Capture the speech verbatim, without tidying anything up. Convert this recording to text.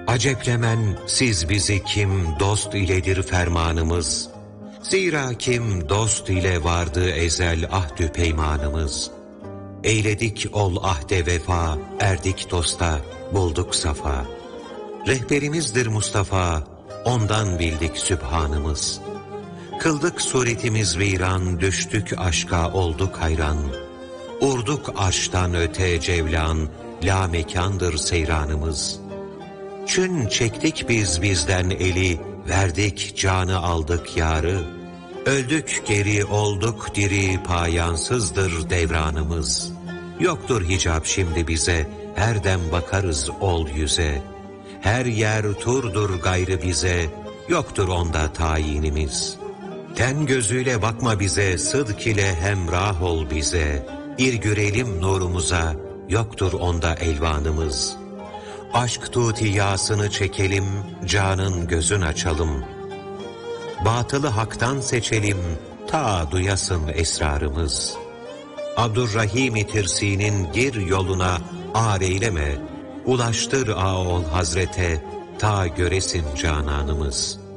Aceplemen siz bizi kim dost iledir fermanımız. Zira kim dost ile vardı ezel ahdü peymanımız. Eyledik ol ahde vefa, erdik dosta, bulduk safa. Rehberimizdir Mustafa, ondan bildik sübhanımız. Kıldık suretimiz viran, düştük aşka olduk hayran. Urduk arştan öte cevlan, la mekandır seyranımız. Çün çektik biz bizden eli, verdik canı aldık yarı. Öldük geri olduk diri, payansızdır devranımız. Yoktur hicap şimdi bize, her dem bakarız ol yüze. Her yer turdur gayrı bize, yoktur onda tayinimiz. Ten gözüyle bakma bize, sıdk ile hemrah ol bize. İrgürelim nurumuza, yoktur onda elvanımız. Aşk tutiyasını çekelim, canın gözün açalım. Batılı haktan seçelim, ta duyasın esrarımız. Abdurrahim-i Tirsi'nin gir yoluna âr eyleme, ulaştır â ol hazrete, ta göresin cananımız.